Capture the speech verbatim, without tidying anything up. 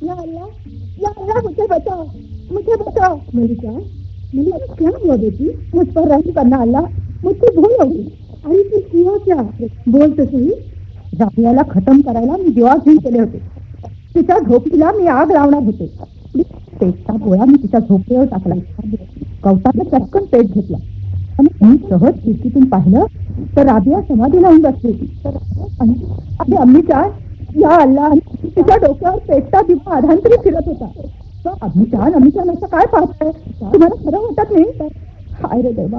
या अल्लाह, या अल्लाह मुझे बचाओ, मुझे बचाओ। मेरी जान, मैंने क्या हुआ बेटी? मुझ पर रहम करना अल्लाह, मुझसे भूल हो गई। अरे तू हुआ क्या? बोल तो सही। राबियाला खतम करायला मी दिवा घेऊन केले होते. तिच्या झोपडीला मी आग लावणार होते. पेटचा गोळा मी तिच्या झोपडीवर टाकला. कवताने चटकन पेट घेतला आणि मी सहज खिडकीतून पाहिलं तर राबिया समाधी लावून बसली होती. आणि अम्मीच्या या अल्लाह, तिच्या डोक्यावर पेटचा दिवा अधांतरी फिरत होता. अम्मीच्या अम्मीच्या असं काय पाहताय? तुम्हाला खरं वाटत नाही? हाय रे देवा.